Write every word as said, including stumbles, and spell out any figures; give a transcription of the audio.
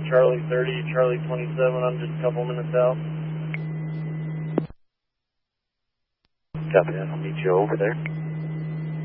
Charlie thirty, Charlie twenty-seven, I'm just a couple minutes out. Copy that, I'll meet you over there.